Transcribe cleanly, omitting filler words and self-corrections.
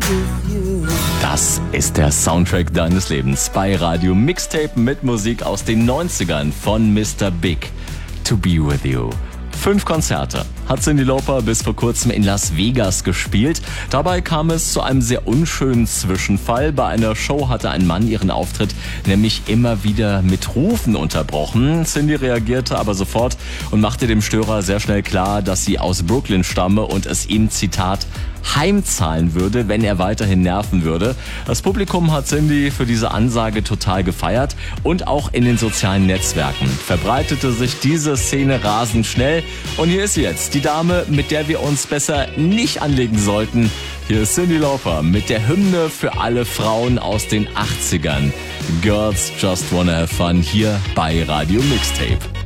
Das ist der Soundtrack deines Lebens bei Radio Mixtape mit Musik aus den 90ern von Mr. Big. To Be With You. 5 Konzerte hat Cyndi Lauper bis vor kurzem in Las Vegas gespielt. Dabei kam es zu einem sehr unschönen Zwischenfall. Bei einer Show hatte ein Mann ihren Auftritt nämlich immer wieder mit Rufen unterbrochen. Cyndi reagierte aber sofort und machte dem Störer sehr schnell klar, dass sie aus Brooklyn stamme und es ihm, Zitat, heimzahlen würde, wenn er weiterhin nerven würde. Das Publikum hat Cyndi für diese Ansage total gefeiert und auch in den sozialen Netzwerken verbreitete sich diese Szene rasend schnell. Und hier ist sie jetzt, die Dame, mit der wir uns besser nicht anlegen sollten. Hier ist Cyndi Lauper mit der Hymne für alle Frauen aus den 80ern. Girls Just Wanna Have Fun hier bei Radio Mixtape.